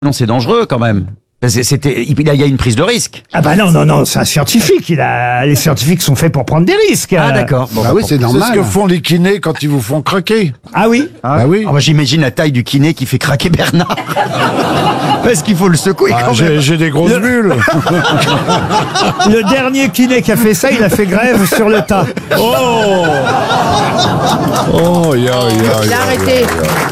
Non, c'est dangereux quand même. Il y a une prise de risque. Ah bah non, c'est un scientifique. Les scientifiques sont faits pour prendre des risques. Ah d'accord. Bon, Ah oui, c'est normal. C'est ce que font les kinés quand ils vous font craquer. Ah oui. Ah oui. Moi j'imagine la taille du kiné qui fait craquer Bernard. Parce qu'il faut le secouer quand même. J'ai des grosses bulles. Le dernier kiné qui a fait ça, il a fait grève sur le tas. Oh, Il a arrêté.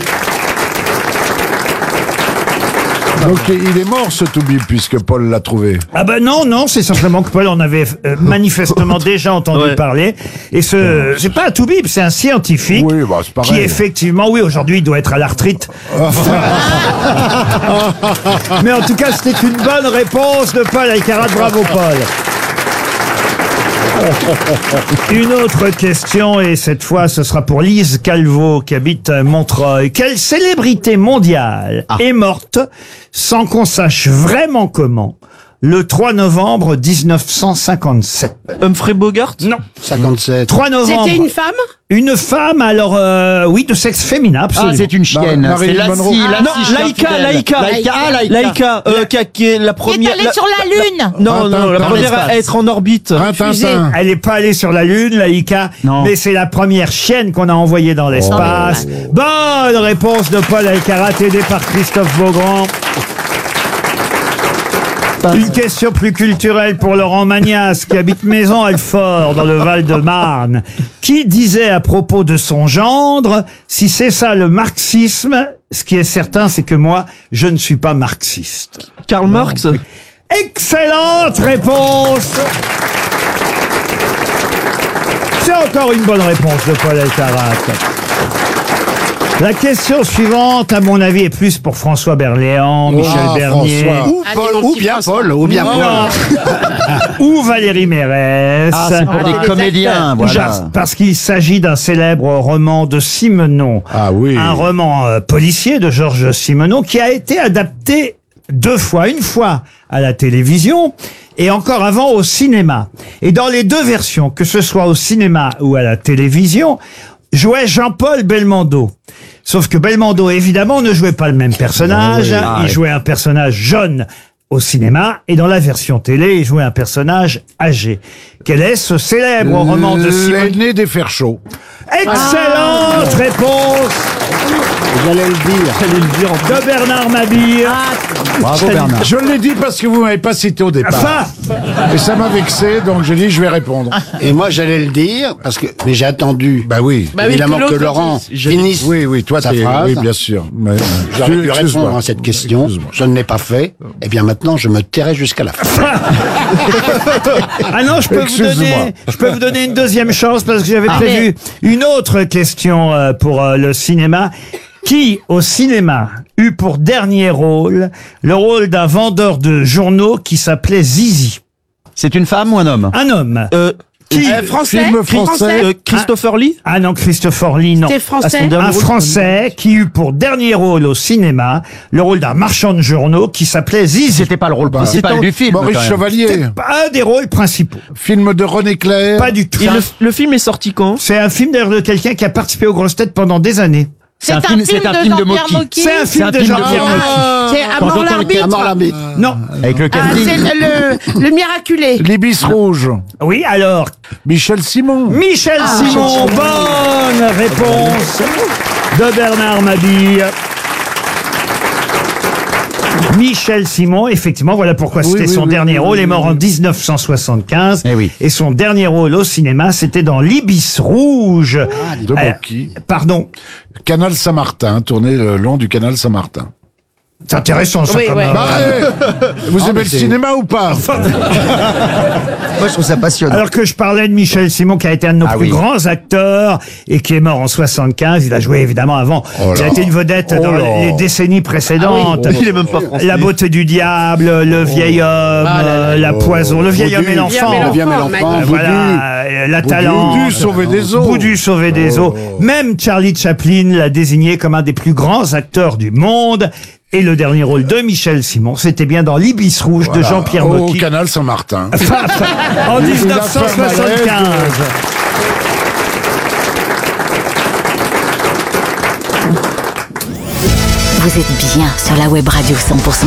Donc il est mort ce Toubib puisque Paul l'a trouvé. Ah bah non, c'est simplement que Paul en avait manifestement déjà entendu parler. Et c'est pas un toubib, c'est un scientifique Oui, bah c'est pareil. qui effectivement, oui, aujourd'hui, il doit être à la retraite. Mais en tout cas, c'était une bonne réponse de Paul Alcarat. Bravo, Paul. Une autre question, et cette fois ce sera pour Lise Calvo qui habite Montreuil. Quelle célébrité mondiale est morte sans qu'on sache vraiment comment le 3 novembre 1957? Humphrey Bogart? Non. 57. 3 novembre. C'était une femme? Une femme, alors oui, de sexe féminin, absolument. Ah, c'est une chienne. Marilyn C'est Monroe. Laïka, qui est la Qui première. est allée sur la Lune. Non, la Dans première l'espace. à être en orbite. Tintin. Elle n'est pas allée sur la Lune, Laïka, Non. mais c'est la première chienne qu'on a envoyée dans l'espace. Bonne réponse de Paul Alcarat, aidé par Christophe Beaugrand. Une question plus culturelle pour Laurent Magnas, qui habite Maison-Alfort, dans le Val-de-Marne. Qui disait à propos de son gendre, si c'est ça le marxisme, ce qui est certain, c'est que moi, je ne suis pas marxiste. Karl Marx? Excellente réponse! C'est encore une bonne réponse de Paul Alcarat. La question suivante, à mon avis, est plus pour François Berléand, Michel Bernier. François. Ou bien Paul. Ou Valérie Mérès. Ah, c'est pour des comédiens, voilà. Parce qu'il s'agit d'un célèbre roman de Simenon. Ah oui. Un roman policier de Georges Simenon qui a été adapté 2 fois. Une fois à la télévision et encore avant au cinéma. Et dans les 2 versions, que ce soit au cinéma ou à la télévision, jouait Jean-Paul Belmondo. Sauf que Belmondo, évidemment, ne jouait pas le même personnage. Il jouait un personnage jeune au cinéma et dans la version télé, il jouait un personnage âgé. Quel est ce célèbre roman de Simenon? L'aîné des fers chauds. Excellente réponse J'allais le dire. de Bernard Mabille. Bravo Bernard. Je l'ai dit parce que vous m'avez pas cité au départ. Enfin, Et ça m'a vexé, donc j'ai dit je vais répondre. Et moi, j'allais le dire, mais j'ai attendu. Bah oui. Évidemment que Laurent finisse Oui, toi sa t'es... phrase. Oui, bien sûr. Mais, J'aurais pu excuse-moi. répondre à cette question. Excuse-moi. Je ne l'ai pas fait. Eh bien, maintenant, je me tairai jusqu'à la fin. ah non, je peux vous donner une deuxième chance parce que j'avais prévu une autre question pour le cinéma. Qui, au cinéma, eut pour dernier rôle le rôle d'un vendeur de journaux qui s'appelait Zizi? C'est une femme ou un homme? Un homme. Qui Français? Film français. Christopher Lee? Ah non, Christopher Lee, non. C'était français? Un Français qui eut pour dernier rôle au cinéma le rôle d'un marchand de journaux qui s'appelait Zizi. C'était pas le rôle principal du film. Maurice quand même. Chevalier. Un des rôles principaux. Film de René Clair. Pas du tout. Et le film est sorti quand? C'est un film d'ailleurs de quelqu'un qui a participé aux Grosses Têtes pendant des années. C'est un film de Jean-Pierre Mocky. C'est un film de Jean-Pierre Mocky. C'est à mort l'arbitre. Non. Avec le casting. C'est le miraculé. L'Ibis rouge. Oui, alors, Michel Simon. Michel Simon, bonne réponse de Bernard Mabille. Michel Simon, effectivement, voilà pourquoi c'était son dernier rôle. Il est mort en 1975. Eh oui. Et son dernier rôle au cinéma, c'était dans L'Ibis rouge. De Mocky. Pardon. Canal Saint-Martin, tourné le long du canal Saint-Martin. C'est intéressant, ça, Oui, quand ouais. même. Bah, vous aimez le cinéma ou pas? Moi je trouve ça passionnant. Alors que je parlais de Michel Simon, qui a été un de nos plus grands acteurs et qui est mort en 75. Il a joué évidemment avant. Il a été une vedette dans les décennies précédentes. Il est même pas français. La beauté du diable, le vieil homme, la poison, le vieil homme et l'enfant. Le vieux et l'enfant. Voilà, la talent. Boudu sauvé des eaux. Boudu sauvé des eaux. Même Charlie Chaplin l'a désigné comme un des plus grands acteurs du monde. Et le dernier rôle de Michel Simon, c'était bien dans L'Ibis rouge de Jean-Pierre Au Mocky. canal Saint-Martin. En 1975. Vous êtes bien sur la web radio 100%.